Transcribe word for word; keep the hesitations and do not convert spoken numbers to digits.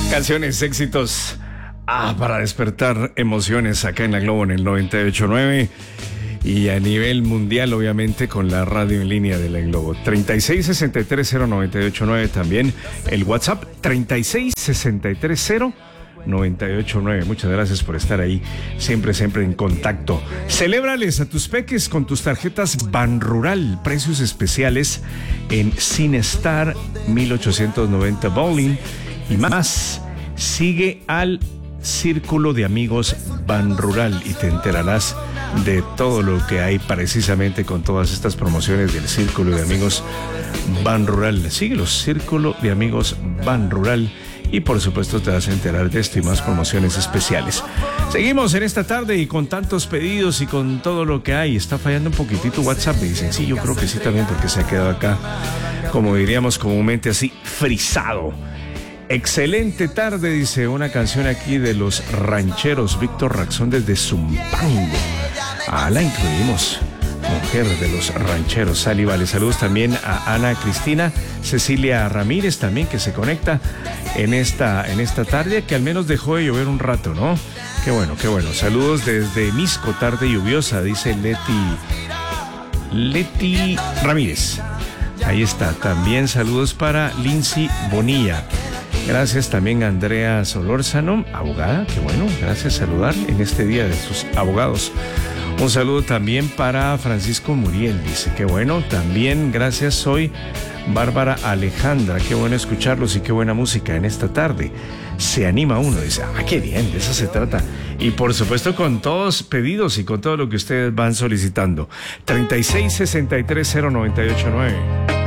Canciones, éxitos, ah, para despertar emociones acá en la Globo en el noventa y ocho punto nueve y a nivel mundial, obviamente, con la radio en línea de la Globo. treinta y seis sesenta y tres cero noventa y ocho nueve, también el WhatsApp treinta y seis sesenta y tres cero noventa y ocho nueve. Muchas gracias por estar ahí, siempre, siempre en contacto. Celébrales a tus peques con tus tarjetas Banrural, precios especiales en Cinestar mil ochocientos noventa Bowling y más. Sigue al Círculo de Amigos Banrural y te enterarás de todo lo que hay precisamente con todas estas promociones del Círculo de Amigos Banrural. Síguelos, Círculo de Amigos Banrural, y por supuesto te vas a enterar de esto y más promociones especiales. Seguimos en esta tarde y con tantos pedidos y con todo lo que hay. Está fallando un poquitito WhatsApp, me dicen. Sí, yo creo que sí también, porque se ha quedado acá, como diríamos comúnmente, así, frisado. Excelente tarde, dice una canción aquí de los rancheros, Víctor Raxón desde Zumpango. Ah, la incluimos. Mujer de los rancheros, Sally, vale. Saludos también a Ana Cristina, Cecilia Ramírez también, que se conecta en esta, en esta tarde, que al menos dejó de llover un rato, ¿no? Qué bueno, qué bueno. Saludos desde Misco, tarde lluviosa, dice Leti, Leti Ramírez. Ahí está. También saludos para Lindsay Bonilla. Gracias también a Andrea Solórzano, abogada, qué bueno, gracias, saludar en este día de sus abogados. Un saludo también para Francisco Muriel, dice, qué bueno, también gracias, soy Bárbara Alejandra, qué bueno escucharlos y qué buena música en esta tarde. Se anima uno, dice, ah, qué bien, de eso se trata. Y por supuesto con todos pedidos y con todo lo que ustedes van solicitando. treinta y seis sesenta y tres cero noventa y ocho nueve.